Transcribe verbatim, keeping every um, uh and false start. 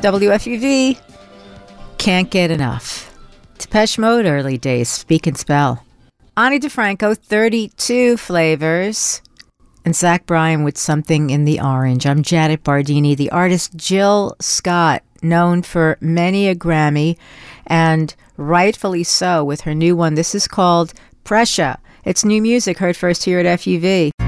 W F U V, can't get enough. Depeche Mode, early days, Speak and Spell. Ani DiFranco, thirty-two flavors. And Zach Bryan with Something in the Orange. I'm Janet Bardini. The artist Jill Scott, known for many a Grammy, and rightfully so with her new one. This is called Pressure. It's new music, heard first here at F U V.